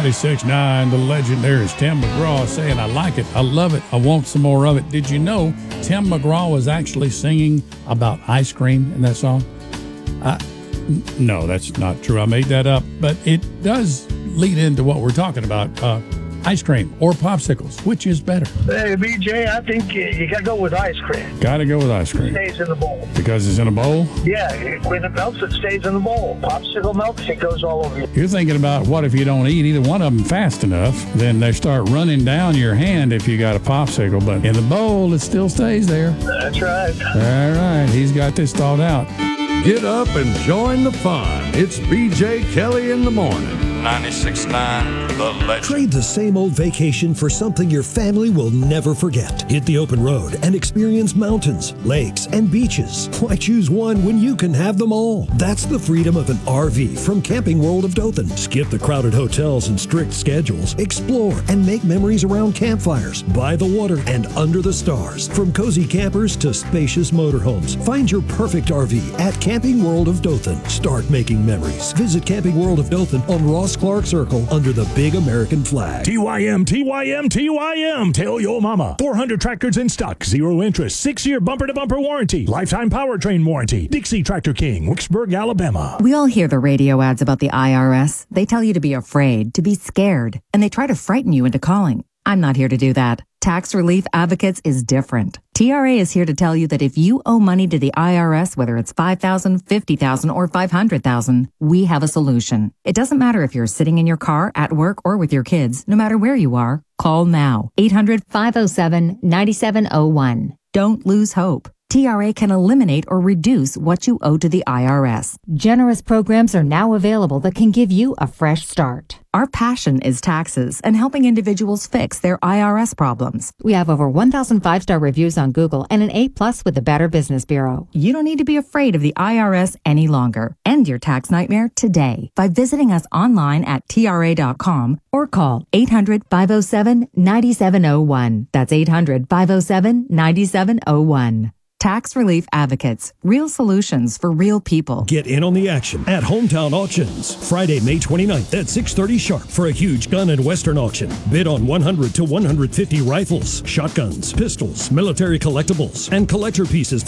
96.9, the legend there is Tim McGraw saying, I like it, I love it, I want some more of it. Did you know Tim McGraw was actually singing about ice cream in that song? No, that's not true. I made that up. But it does lead into what we're talking about, ice cream or popsicles. Which is better? Hey, BJ, I think you got to go with ice cream. Got to go with ice cream. It stays in the bowl. Because it's in a bowl? Yeah, when it melts, it stays in the bowl. Popsicle melts, it goes all over you. You're thinking about what if you don't eat either one of them fast enough, then they start running down your hand if you got a popsicle. But in the bowl, it still stays there. That's right. All right, he's got this thought out. Get up and join the fun. It's BJ Kelly in the morning. 96.9, the legend. Trade the same old vacation for something your family will never forget. Hit the open road and experience mountains, lakes, and beaches. Why choose one when you can have them all? That's the freedom of an RV from Camping World of Dothan. Skip the crowded hotels and strict schedules. Explore and make memories around campfires, by the water, and under the stars. From cozy campers to spacious motorhomes, find your perfect RV at Camping World of Dothan. Start making memories. Visit Camping World of Dothan on Ross Clark Circle under the big American flag. TYM, TYM, TYM. Tell your mama. 400 tractors in stock. 0 interest. 6-year bumper-to-bumper warranty. Lifetime powertrain warranty. Dixie Tractor King, Wicksburg, Alabama. We all hear the radio ads about the IRS. They tell you to be afraid, to be scared, and they try to frighten you into calling. I'm not here to do that. Tax Relief Advocates is different. TRA is here to tell you that if you owe money to the IRS, whether it's $5,000, $50,000, or $500,000, we have a solution. It doesn't matter if you're sitting in your car, at work, or with your kids. No matter where you are, call now. 800-507-9701. Don't lose hope. TRA can eliminate or reduce what you owe to the IRS. Generous programs are now available that can give you a fresh start. Our passion is taxes and helping individuals fix their IRS problems. We have over 1,000 5-star reviews on Google and an A+ with the Better Business Bureau. You don't need to be afraid of the IRS any longer. End your tax nightmare today by visiting us online at TRA.com or call 800-507-9701. That's 800-507-9701. Tax Relief Advocates. Real solutions for real people. Get in on the action at Hometown Auctions. Friday, May 29th at 6:30 sharp for a huge gun and western auction. Bid on 100 to 150 rifles, shotguns, pistols, military collectibles, and collector pieces